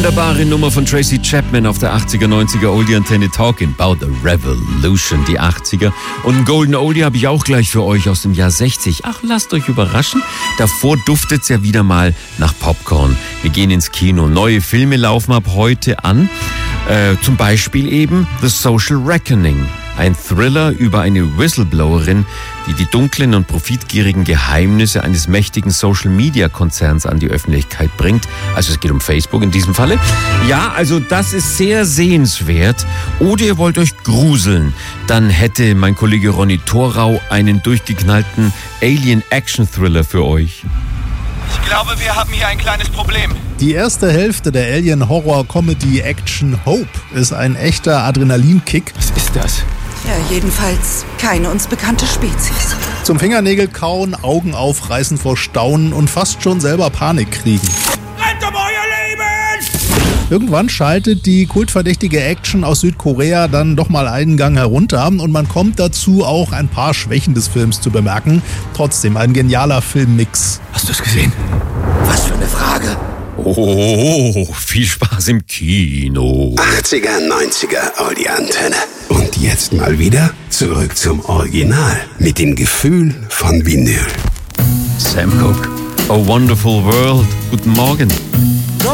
Wunderbare Nummer von Tracy Chapman auf der 80er, 90er Oldie Antenne, Talking About the Revolution, die 80er. Und ein Golden Oldie habe ich auch gleich für euch aus dem Jahr 60. Ach, lasst euch überraschen. Davor duftet's ja wieder mal nach Popcorn. Wir gehen ins Kino. Neue Filme laufen ab heute an. Zum Beispiel eben The Social Reckoning. Ein Thriller über eine Whistleblowerin, die die dunklen und profitgierigen Geheimnisse eines mächtigen Social-Media-Konzerns an die Öffentlichkeit bringt. Also es geht um Facebook in diesem Falle. Ja, also das ist sehr sehenswert. Oder ihr wollt euch gruseln, dann hätte mein Kollege Ronny Thorau einen durchgeknallten Alien-Action-Thriller für euch. Ich glaube, wir haben hier ein kleines Problem. Die erste Hälfte der Alien-Horror-Comedy-Action Hope ist ein echter Adrenalinkick. Was ist das? Ja, jedenfalls keine uns bekannte Spezies. Zum Fingernägel kauen, Augen aufreißen vor Staunen und fast schon selber Panik kriegen. Rennt um euer Leben! Irgendwann schaltet die kultverdächtige Action aus Südkorea dann doch mal einen Gang herunter und man kommt dazu, auch ein paar Schwächen des Films zu bemerken. Trotzdem ein genialer Filmmix. Hast du es gesehen? Was für eine Frage. Oh, viel Spaß im Kino. 80er, 90er Oldie Antenne. Und jetzt mal wieder zurück zum Original mit dem Gefühl von Vinyl. Sam Cooke, A Wonderful World. Guten Morgen.